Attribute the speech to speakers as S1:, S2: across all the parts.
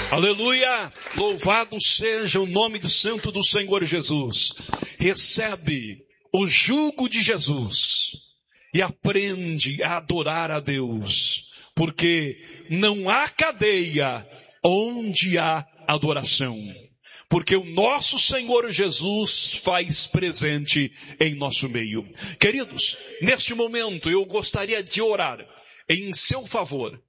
S1: Aleluia! Louvado seja o nome do santo do Senhor Jesus. Recebe o jugo de Jesus e aprende a adorar a Deus, porque não há cadeia onde há adoração. Porque o nosso Senhor Jesus faz presente em nosso meio. Queridos, neste momento eu gostaria de orar em seu favor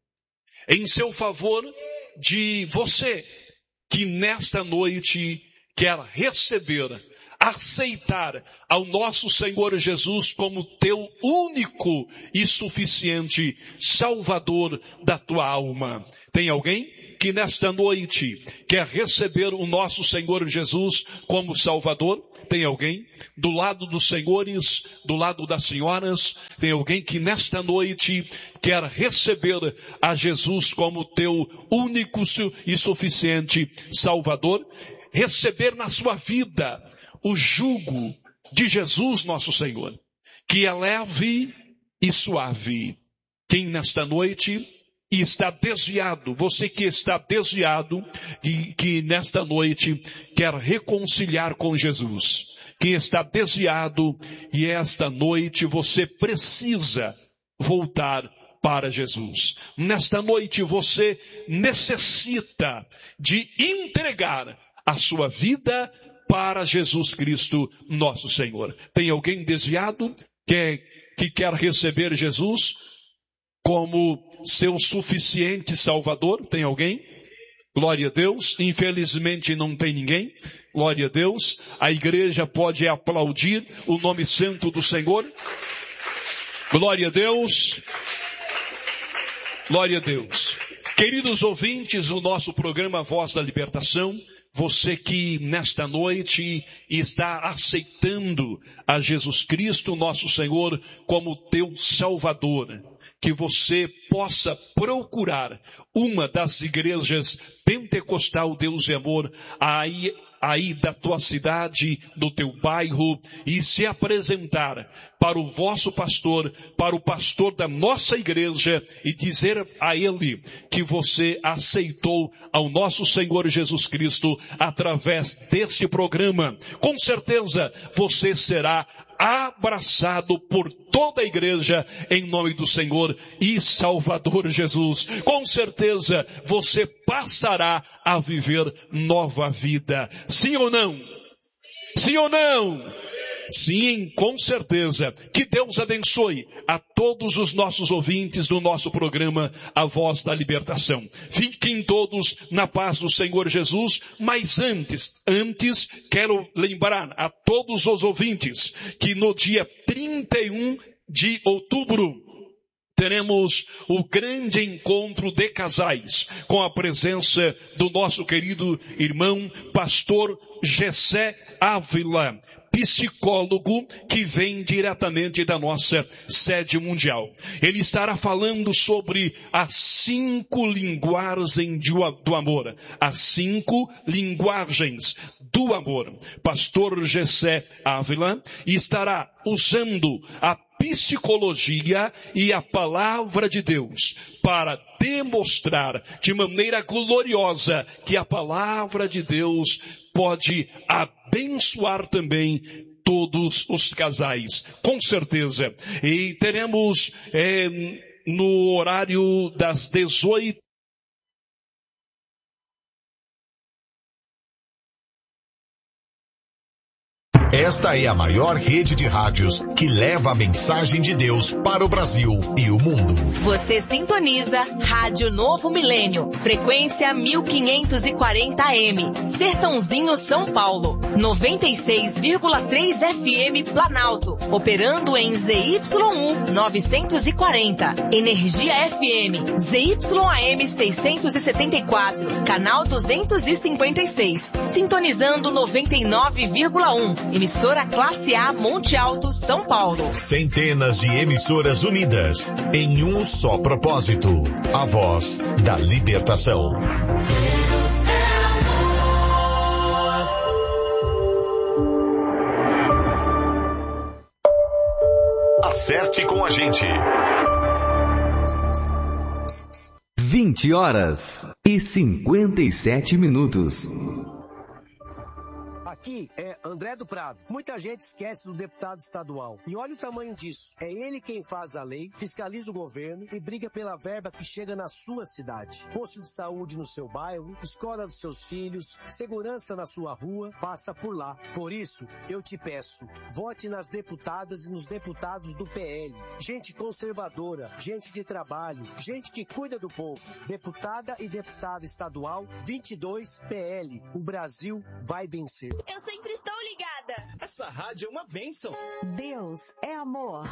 S1: de você que nesta noite quer receber, aceitar ao nosso Senhor Jesus como teu único e suficiente Salvador da tua alma. Tem alguém que nesta noite quer receber o nosso Senhor Jesus como Salvador? Tem alguém? Do lado dos senhores, do lado das senhoras, tem alguém que nesta noite quer receber a Jesus como teu único e suficiente Salvador? Receber na sua vida o jugo de Jesus nosso Senhor, que é leve e suave. Quem nesta noite está desviado, você que está desviado e que nesta noite quer reconciliar com Jesus, quem está desviado e esta noite você precisa voltar para Jesus. Nesta noite você necessita de entregar a sua vida para Jesus Cristo, nosso Senhor. Tem alguém desviado que quer receber Jesus como seu suficiente Salvador? Tem alguém? Glória a Deus. Infelizmente não tem ninguém. Glória a Deus. A igreja pode aplaudir o nome santo do Senhor. Glória a Deus. Glória a Deus. Queridos ouvintes do nosso programa Voz da Libertação, você que nesta noite está aceitando a Jesus Cristo, nosso Senhor, como teu Salvador, que você possa procurar uma das igrejas pentecostal Deus e Amor aí da tua cidade, do teu bairro, e se apresentar para o vosso pastor, para o pastor da nossa igreja, e dizer a ele que você aceitou ao nosso Senhor Jesus Cristo através deste programa. Com certeza você será abraçado por toda a igreja em nome do Senhor e Salvador Jesus. Com certeza você passará a viver nova vida. Sim ou não? Sim ou não? Sim, com certeza. Que Deus abençoe a todos os nossos ouvintes do nosso programa A Voz da Libertação. Fiquem todos na paz do Senhor Jesus, mas antes quero lembrar a todos os ouvintes que no dia 31 de outubro teremos o grande encontro de casais, com a presença do nosso querido irmão, pastor Gessé Ávila, psicólogo que vem diretamente da nossa sede mundial. Ele estará falando sobre as 5 linguagens do amor. As 5 linguagens do amor. Pastor Gessé Ávila estará usando a psicologia e a palavra de Deus para demonstrar de maneira gloriosa que a palavra de Deus pode abençoar também todos os casais, com certeza. E teremos no horário das 18.
S2: Esta é a maior rede de rádios que leva a mensagem de Deus para o Brasil e o mundo.
S3: Você sintoniza Rádio Novo Milênio, frequência 1540 AM, Sertãozinho, São Paulo, 96,3 FM Planalto, operando em ZYU 940, Energia FM, ZYAM 674, canal 256, sintonizando 99,1. Emissora Classe A Monte Alto, São Paulo.
S2: Centenas de emissoras unidas em um só propósito. A Voz da Libertação. Acerte com a gente.
S4: 20h57.
S5: Aqui é André do Prado. Muita gente esquece do deputado estadual. E olha o tamanho disso. É ele quem faz a lei, fiscaliza o governo e briga pela verba que chega na sua cidade. Posto de saúde no seu bairro, escola dos seus filhos, segurança na sua rua, passa por lá. Por isso, eu te peço, vote nas deputadas e nos deputados do PL. Gente conservadora, gente de trabalho, gente que cuida do povo. Deputada e deputado estadual, 22 PL. O Brasil vai vencer.
S6: Eu sempre estou ligada.
S7: Essa rádio é uma bênção.
S8: Deus é amor.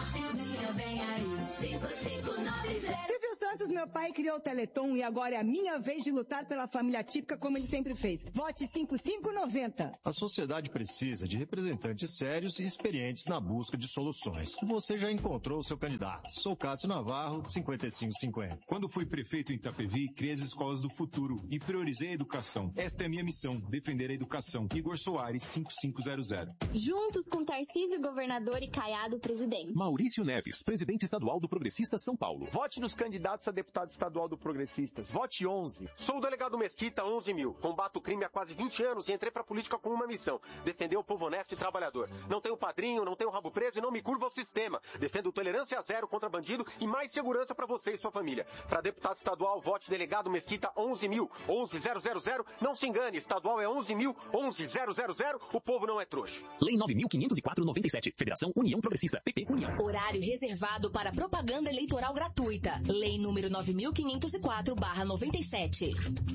S9: Silvio Santos, meu pai, criou o Teleton e agora é a minha vez de lutar pela família típica como ele sempre fez. Vote 5590.
S10: A sociedade precisa de representantes sérios e experientes na busca de soluções. Você já encontrou o seu candidato. Sou Cássio Navarro, 5550.
S7: Quando fui prefeito em Itapevi, criei as escolas do futuro e priorizei a educação. Esta é a minha missão, defender a educação. Igor Soares, 5500.
S11: Juntos com Tarcísio, governador, e Caiado, presidente.
S12: Maurício Neves, presidente estadual do Progressistas São Paulo.
S13: Vote nos candidatos a deputado estadual do Progressistas. Vote 11.
S14: Sou o delegado Mesquita, 11.000. Combato o crime há quase 20 anos e entrei pra política com uma missão. Defender o povo honesto e trabalhador. Não tenho padrinho, não tenho rabo preso e não me curvo ao sistema. Defendo tolerância zero contra bandido e mais segurança pra você e sua família. Pra deputado estadual, vote delegado Mesquita, 11.000. 11.000. Não se engane, estadual é 11.000. 11.000. O povo não é trouxa.
S12: Lei 9.504/97. Federação União Progressista. PP União.
S3: Horário reservado para propaganda eleitoral gratuita. Lei número 9.504/97.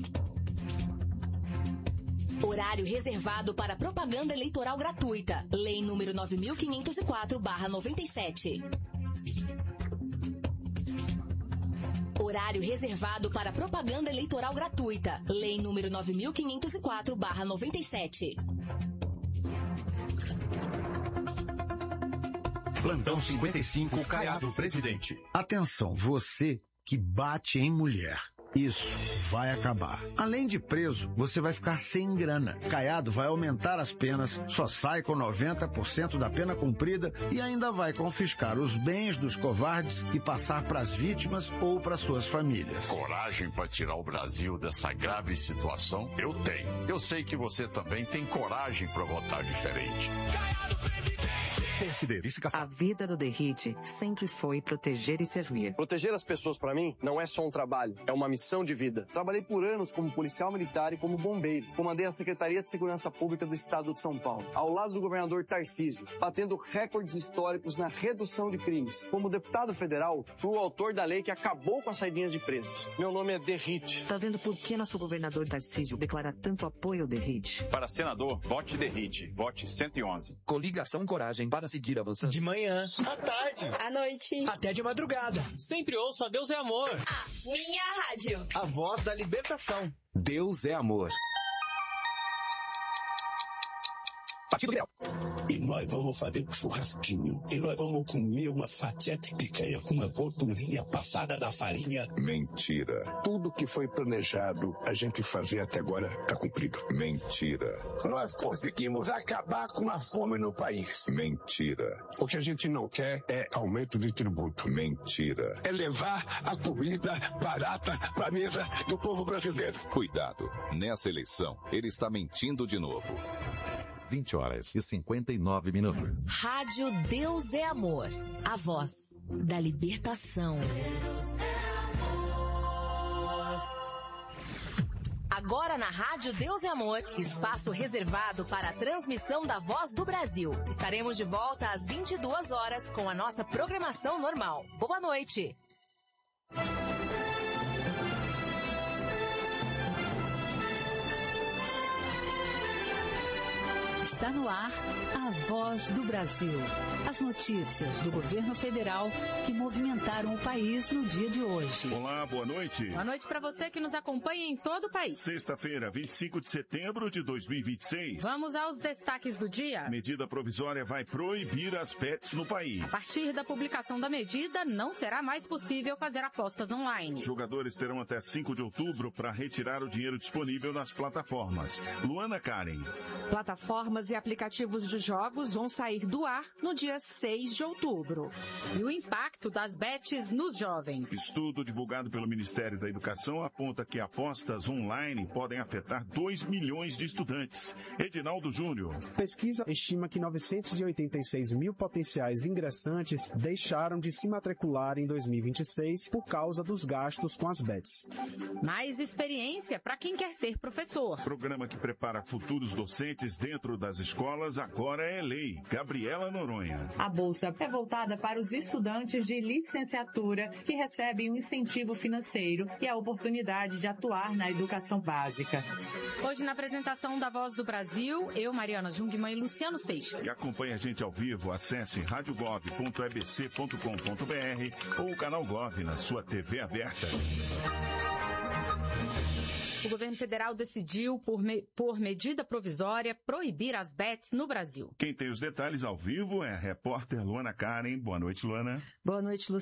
S3: Horário reservado para propaganda eleitoral gratuita. Lei número 9.504/97. Horário reservado para propaganda eleitoral gratuita. Lei número 9.504/97.
S2: Plantão 55, Caiado, presidente.
S15: Atenção, você que bate em mulher. Isso vai acabar. Além de preso, você vai ficar sem grana. Caiado vai aumentar as penas, só sai com 90% da pena cumprida e ainda vai confiscar os bens dos covardes e passar para as vítimas ou para suas famílias.
S16: Coragem para tirar o Brasil dessa grave situação? Eu tenho. Eu sei que você também tem coragem para votar diferente.
S2: Caiado, presidente!
S17: A vida do DERRIT sempre foi proteger e servir.
S18: Proteger as pessoas, para mim, não é só um trabalho, é uma missão de vida. Trabalhei por anos como policial militar e como bombeiro. Comandei a Secretaria de Segurança Pública do Estado de São Paulo, ao lado do governador Tarcísio, batendo recordes históricos na redução de crimes. Como deputado federal, fui o autor da lei que acabou com as saidinhas de presos. Meu nome é DERRIT.
S17: Tá vendo por que nosso governador Tarcísio declara tanto apoio ao DERRIT?
S19: Para senador, vote DERRIT. Vote 111.
S20: Coligação Coragem para seguir avançando.
S21: De manhã, à tarde,
S6: à noite,
S21: até de madrugada.
S22: Sempre ouço a Deus é Amor.
S6: A minha rádio.
S21: A voz da libertação.
S4: Deus é amor.
S22: Partido Liberal.
S23: E nós vamos fazer um churrasquinho. E nós vamos comer uma fatia de picanha com uma gordurinha passada na farinha.
S24: Mentira.
S23: Tudo que foi planejado a gente fazer até agora está cumprido.
S24: Mentira.
S23: Nós conseguimos acabar com a fome no país.
S24: Mentira.
S23: O que a gente não quer é aumento de tributo.
S24: Mentira.
S23: É levar a comida barata para a mesa do povo brasileiro.
S25: Cuidado. Nessa eleição, ele está mentindo de novo. 20h59.
S3: Rádio Deus é Amor. A voz da libertação. Agora na Rádio Deus é Amor, espaço reservado para a transmissão da Voz do Brasil. Estaremos de volta às 22 horas com a nossa programação normal. Boa noite.
S26: Está no ar a Voz do Brasil. As notícias do governo federal que movimentaram o país no dia de hoje.
S27: Olá, boa noite.
S28: Boa noite para você que nos acompanha em todo o país.
S27: Sexta-feira, 25 de setembro de 2026.
S28: Vamos aos destaques do dia.
S27: A medida provisória vai proibir as bets no país.
S28: A partir da publicação da medida, não será mais possível fazer apostas online.
S27: Jogadores terão até 5 de outubro para retirar o dinheiro disponível nas plataformas. Luana Karen.
S26: Plataformas e
S1: e aplicativos de jogos vão sair do ar no dia 6 de outubro.
S28: E o impacto das bets nos jovens.
S27: Estudo divulgado pelo Ministério da Educação aponta que apostas online podem afetar 2 milhões de estudantes. Edinaldo Júnior.
S4: Pesquisa estima que 986 mil potenciais ingressantes deixaram de se matricular em 2026 por causa dos gastos com as bets.
S28: Mais experiência para quem quer ser professor.
S27: Programa que prepara futuros docentes dentro das escolas agora é lei. Gabriela Noronha.
S5: A bolsa é voltada para os estudantes de licenciatura que recebem um incentivo financeiro e a oportunidade de atuar na educação básica.
S28: Hoje, na apresentação da Voz do Brasil, eu, Mariana Jungmann e Luciano Seixas.
S27: E acompanhe a gente ao vivo, acesse radiogov.ebc.com.br ou o canal Gov na sua TV aberta.
S28: O governo federal decidiu, por medida provisória, proibir as bets no Brasil.
S27: Quem tem os detalhes ao vivo é a repórter Luana Karen. Boa noite, Luana.
S1: Boa noite, Luciano.